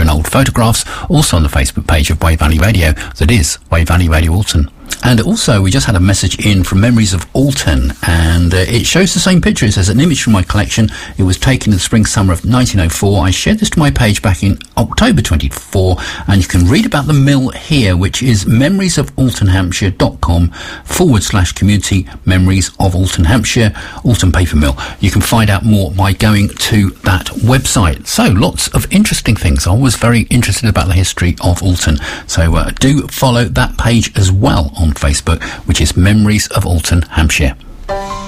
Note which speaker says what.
Speaker 1: and old photographs, also on the Facebook page of Wey Valley Radio. That is Wey Valley Radio Alton. And also, we just had a message in from Memories of Alton, and it shows the same picture. It says, an image from my collection. It was taken in the spring-summer of 1904. I shared this to my page back in October 24, and you can read about the mill here, which is memoriesofaltonhampshire.com/community memories of Alton, Hampshire, Alton Paper Mill. You can find out more by going to that website. So, lots of interesting things. I was very interested about the history of Alton. So, do follow that page as well on Facebook, which is Memories of Alton, Hampshire.